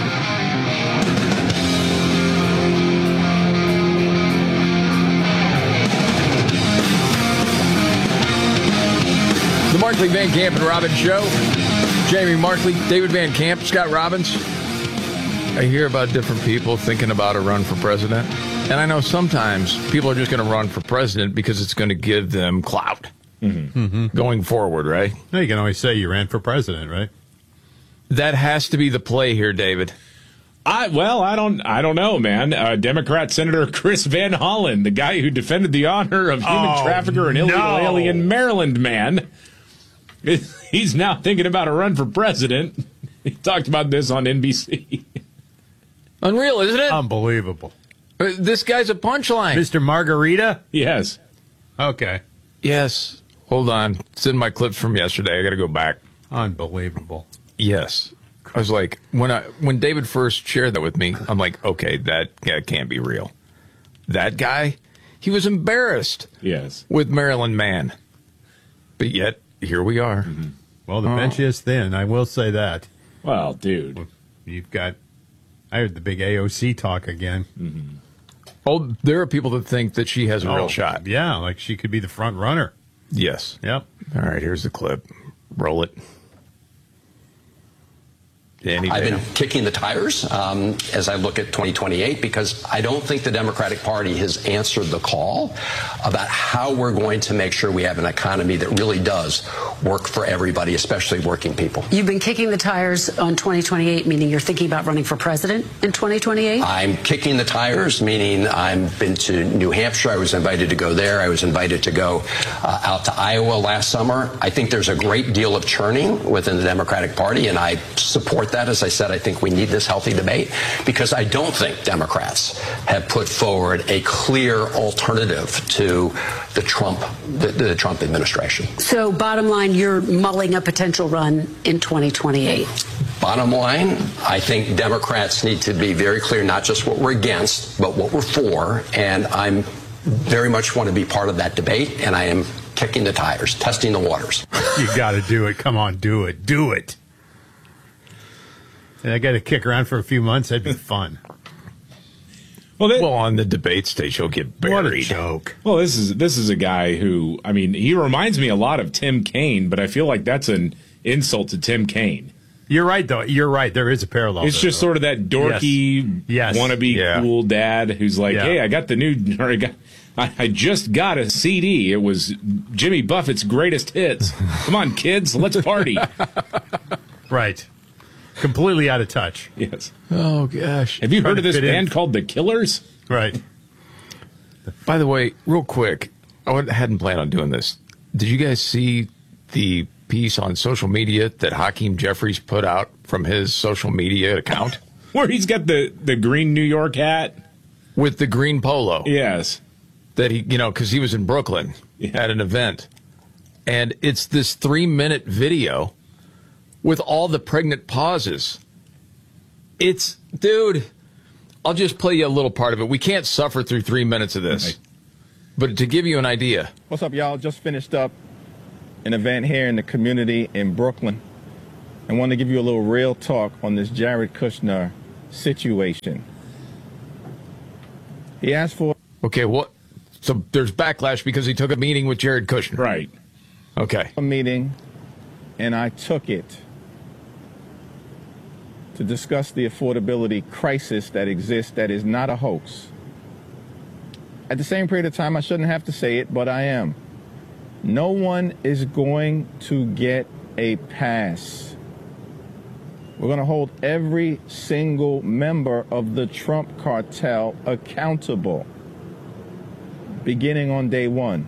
The Markley, Van Camp, and Robbins Show. Jamie Markley, David Van Camp, Scott Robbins. I hear about different people thinking about a run for president. And I know sometimes people are just going to run for president because it's going to give them clout. Going forward, right? No, you can always say you ran for president, right? That has to be the play here, David. I don't know, man. Democrat Senator Chris Van Hollen, the guy who defended the honor of human trafficker and illegal alien Maryland man, he's now thinking about a run for president. He talked about this on NBC. Unreal, isn't it? Unbelievable. This guy's a punchline. Mr. Margarita? Yes. Okay. Yes. Hold on. It's in my clips from yesterday. I got to go back. Unbelievable. Yes. I was like, when David first shared that with me, I'm like, okay, that can't be real. That guy, he was embarrassed. Yes. With Maryland man. But yet, here we are. Mm-hmm. Well, the bench is thin. I will say that. Well, dude. You've got, I heard the big AOC talk again. Mm-hmm. Oh, there are people that think that she has a real shot. Yeah, like she could be the front runner. Yes. Yep. All right, here's the clip. Roll it. I've been kicking the tires as I look at 2028 because I don't think the Democratic Party has answered the call about how we're going to make sure we have an economy that really does work for everybody, especially working people. You've been kicking the tires on 2028, meaning you're thinking about running for president in 2028? I'm kicking the tires, meaning I've been to New Hampshire. I was invited to go there. I was invited to go out to Iowa last summer. I think there's a great deal of churning within the Democratic Party, and I support that. As I said, I think we need this healthy debate because I don't think Democrats have put forward a clear alternative to the Trump administration. So bottom line, you're mulling a potential run in 2028. Bottom line, I think Democrats need to be very clear, not just what we're against, but what we're for. And I'm very much want to be part of that debate. And I am kicking the tires, testing the waters. You got to do it. Come on, do it. Do it. And I got to kick around for a few months. That'd be fun. Well, on the debate stage, he'll get buried. What a joke. Well, this is a guy who, I mean, he reminds me a lot of Tim Kaine, but I feel like that's an insult to Tim Kaine. You're right, though. You're right. There is a parallel. It's just sort of that dorky, wannabe cool dad who's like, hey, I got the new, or I just got a CD. It was Jimmy Buffett's greatest hits. Come on, kids, let's party. Right. Completely out of touch. Yes. Oh, gosh. Have you heard of this band called The Killers? Right. By the way, real quick, I hadn't planned on doing this. Did you guys see the piece on social media that Hakeem Jeffries put out from his social media account? Where he's got the green New York hat? With the green polo. Yes. That he, because he was in Brooklyn at an event. And it's this 3-minute video with all the pregnant pauses. It's, dude, I'll just play you a little part of it. We can't suffer through 3 minutes of this. Right. But to give you an idea. What's up, y'all? Just finished up an event here in the community in Brooklyn. I want to give you a little real talk on this Jared Kushner situation. He asked for... Okay, what? So there's backlash because he took a meeting with Jared Kushner. Right. Okay. A meeting, and I took it to discuss the affordability crisis that exists that is not a hoax. At the same period of time, I shouldn't have to say it, but I am. No one is going to get a pass. We're going to hold every single member of the Trump cartel accountable, beginning on day one.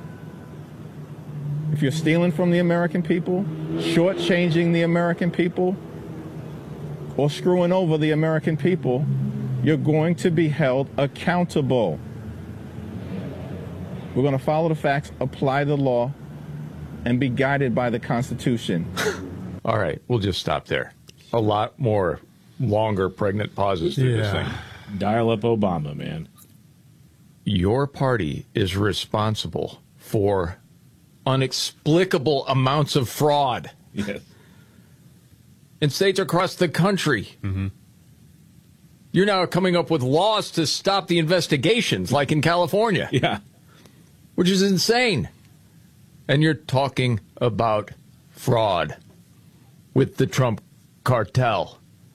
If you're stealing from the American people, shortchanging the American people, or screwing over the American people, you're going to be held accountable. We're going to follow the facts, apply the law, and be guided by the Constitution. All right, we'll just stop there. A lot more longer pregnant pauses to this thing. Dial up Obama, man. Your party is responsible for inexplicable amounts of fraud. Yes. In states across the country. Mm-hmm. You're now coming up with laws to stop the investigations, like in California. Yeah. Which is insane. And you're talking about fraud with the Trump cartel.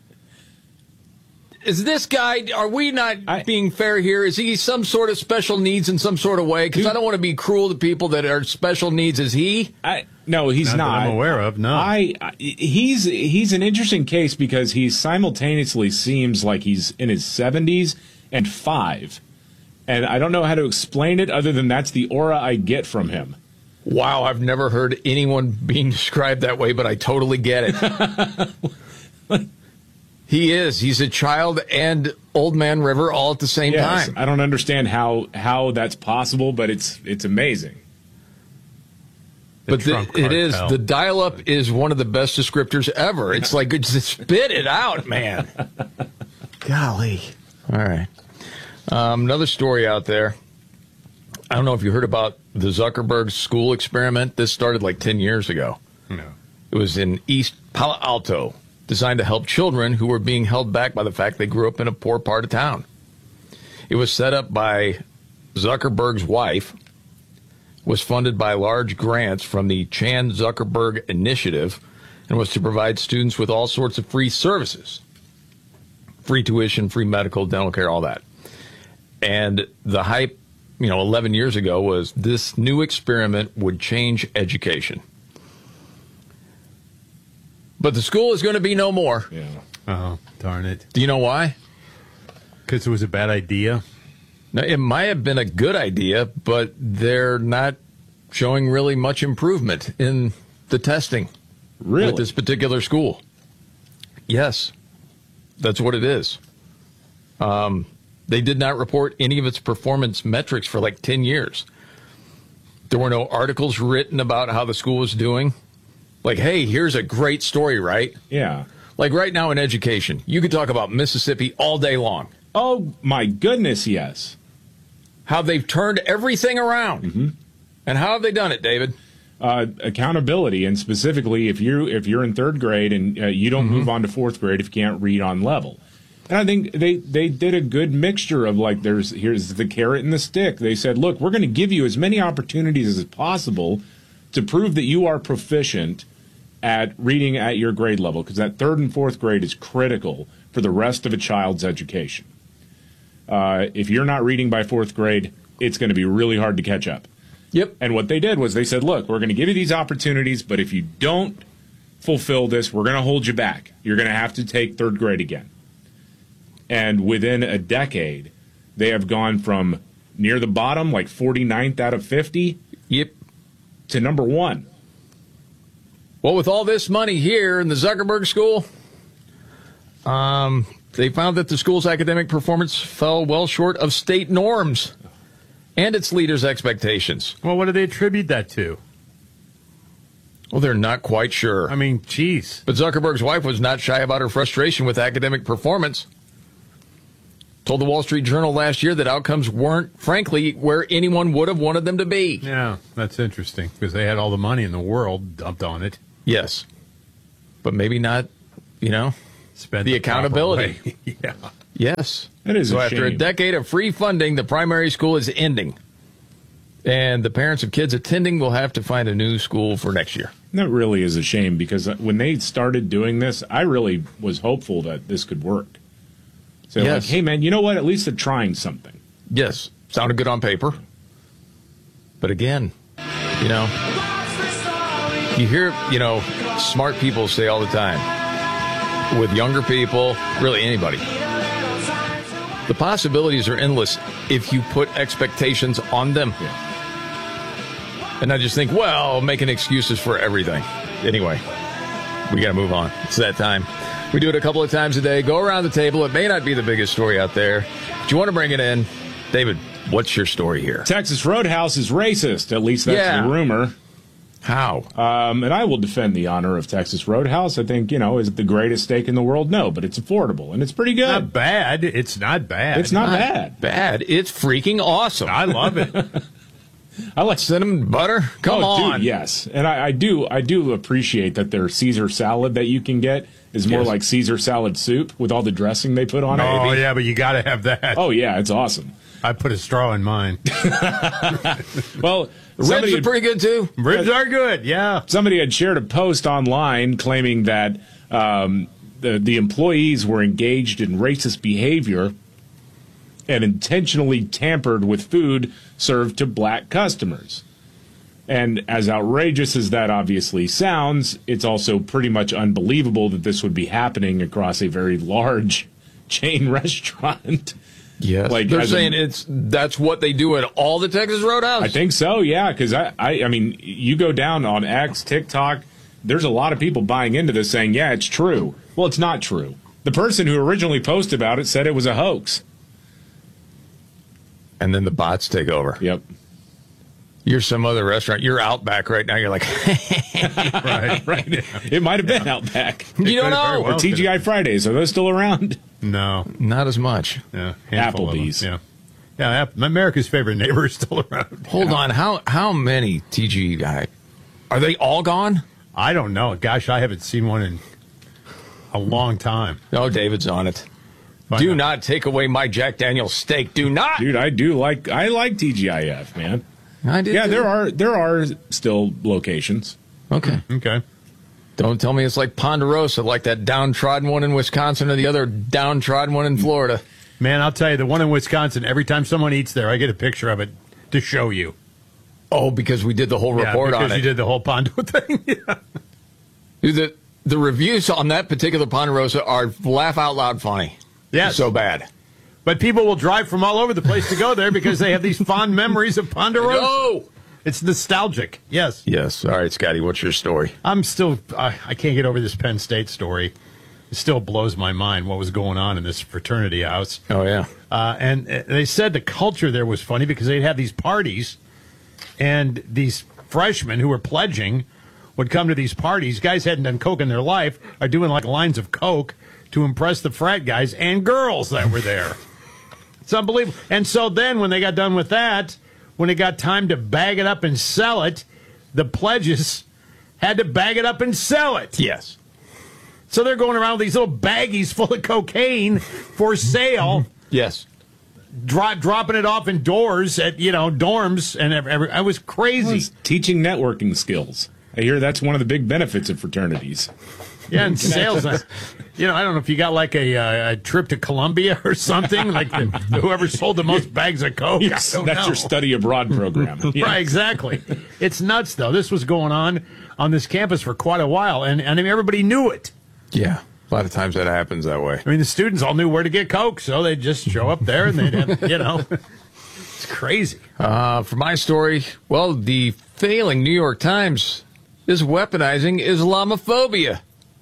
Is this guy, are we not being fair here? Is he some sort of special needs in some sort of way? Because I don't want to be cruel to people that are special needs. Is he? No, he's not. That I'm aware of, no. He's an interesting case because he simultaneously seems like he's in his 70s and 5. And I don't know how to explain it other than that's the aura I get from him. Wow, I've never heard anyone being described that way, but I totally get it. He is. He's a child and Old Man River all at the same time. I don't understand how that's possible, but it's amazing. But it is. The dial-up is one of the best descriptors ever. It's like, just spit it out, man. Golly. All right. Another story out there. I don't know if you heard about the Zuckerberg school experiment. This started like 10 years ago. No. It was in East Palo Alto, designed to help children who were being held back by the fact they grew up in a poor part of town. It was set up by Zuckerberg's wife, was funded by large grants from the Chan Zuckerberg Initiative, and was to provide students with all sorts of free services. Free tuition, free medical, dental care, all that. And the hype, 11 years ago was this new experiment would change education. But the school is going to be no more. Yeah. Oh, darn it. Do you know why? Because it was a bad idea? Now, it might have been a good idea, but they're not showing really much improvement in the testing at this particular school. Yes, that's what it is. They did not report any of its performance metrics for like 10 years. There were no articles written about how the school was doing. Like, hey, here's a great story, right? Yeah. Like right now in education, you could talk about Mississippi all day long. Oh, my goodness, yes. How they've turned everything around. Mm-hmm. And how have they done it, David? Accountability, and specifically if you're in third grade and you don't move on to fourth grade if you can't read on level. And I think they did a good mixture of like here's the carrot and the stick. They said, look, we're going to give you as many opportunities as possible to prove that you are proficient at reading at your grade level, because that third and fourth grade is critical for the rest of a child's education. If you're not reading by fourth grade, it's going to be really hard to catch up. Yep. And what they did was they said, look, we're going to give you these opportunities, but if you don't fulfill this, we're going to hold you back. You're going to have to take third grade again. And within a decade, they have gone from near the bottom, like 49th out of 50, to number 1. Well, with all this money here in the Zuckerberg school, they found that the school's academic performance fell well short of state norms and its leaders' expectations. Well, what do they attribute that to? Well, they're not quite sure. I mean, geez. But Zuckerberg's wife was not shy about her frustration with academic performance. Told the Wall Street Journal last year that outcomes weren't, frankly, where anyone would have wanted them to be. Yeah, that's interesting, because they had all the money in the world dumped on it. Yes. But maybe not, Spent the accountability. Yeah. Yes. That is so a after a shame. decade of free funding, the primary school is ending. And the parents of kids attending will have to find a new school for next year. That really is a shame, because when they started doing this, I really was hopeful that this could work. So Yes. like, hey, man, you know what? At least they're trying something. Yes. Sounded good on paper. But again, you hear, smart people say all the time, with younger people, really anybody, the possibilities are endless if you put expectations on them. Yeah. And I just think, well, making excuses for everything. Anyway, we got to move on. It's that time. We do it a couple of times a day. Go around the table. It may not be the biggest story out there, but you want to bring it in. David, what's your story here? Texas Roadhouse is racist. At least that's the rumor. How? And I will defend the honor of Texas Roadhouse. I think, is it the greatest steak in the world? No, but it's affordable, and it's pretty good. Not bad. It's not bad. It's not bad. Bad. It's freaking awesome. I love it. I like cinnamon butter. Come on. Dude, yes. And I do appreciate that their Caesar salad that you can get is more like Caesar salad soup with all the dressing they put on it. Oh, yeah, but you got to have that. Oh, yeah, it's awesome. I put a straw in mine. Well, ribs are pretty good, too. Ribs are good, yeah. Somebody had shared a post online claiming that the employees were engaged in racist behavior and intentionally tampered with food served to black customers. And as outrageous as that obviously sounds, it's also pretty much unbelievable that this would be happening across a very large chain restaurant. Yes, like they're saying that's what they do at all the Texas Roadhouse? I think so, yeah, because I mean, you go down on X, TikTok, there's a lot of people buying into this saying, yeah, it's true. Well, it's not true. The person who originally posted about it said it was a hoax. And then the bots take over. Yep. You're some other restaurant. You're Outback right now. You're like, right. It might have been Outback. You don't know. Or TGI Fridays. Are those still around? No. Not as much. Yeah. Applebee's. Yeah. Yeah, America's favorite neighbor is still around. Hold on. How many TGI? Are they all gone? I don't know. Gosh, I haven't seen one in a long time. No, David's on it. Do not take away my Jack Daniel's steak. Do not. Dude, I like TGIF, man. I did. Yeah, there are still locations. Okay. Don't tell me it's like Ponderosa, like that downtrodden one in Wisconsin or the other downtrodden one in Florida. Man, I'll tell you, the one in Wisconsin, every time someone eats there, I get a picture of it to show you. Oh, because we did the whole report on it. Because you did the whole Pondo thing. Yeah. Dude, the reviews on that particular Ponderosa are laugh out loud funny. Yeah. So bad. But people will drive from all over the place to go there because they have these fond memories of Ponderosa. No! It's nostalgic. Yes. Yes. All right, Scotty, what's your story? I'm still, I can't get over this Penn State story. It still blows my mind what was going on in this fraternity house. Oh, yeah. And they said the culture there was funny because they'd have these parties, and these freshmen who were pledging would come to these parties. Guys hadn't done coke in their life, are doing like lines of coke to impress the frat guys and girls that were there. It's unbelievable. And so then when they got done with that, when it got time to bag it up and sell it, the pledges had to bag it up and sell it. Yes. So they're going around with these little baggies full of cocaine for sale. Yes. Dropping it off in doors at, dorms. And I was crazy. Well, it's teaching networking skills. I hear that's one of the big benefits of fraternities. Yeah, and sales. I don't know if you got like a trip to Colombia or something, like whoever sold the most bags of coke. Yes, that's your study abroad program. Yeah. Right, exactly. It's nuts, though. This was going on this campus for quite a while, and I mean, everybody knew it. Yeah, a lot of times that happens that way. I mean, the students all knew where to get coke, so they'd just show up there, and they'd have, it's crazy. For my story, well, the failing New York Times is weaponizing Islamophobia.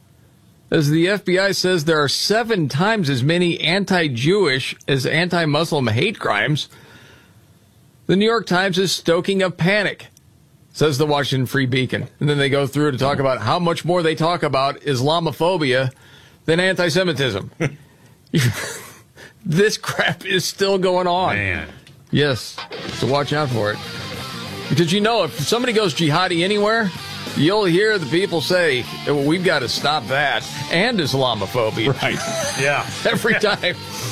As the FBI says there are 7 times as many anti-Jewish as anti-Muslim hate crimes, the New York Times is stoking a panic says the Washington Free Beacon. And then they go through to talk about how much more they talk about Islamophobia than anti-Semitism. This crap is still going on. Man. Yes, so watch out for it. Because if somebody goes jihadi anywhere, you'll hear the people say, we've got to stop that and Islamophobia. Right. Yeah. Every time.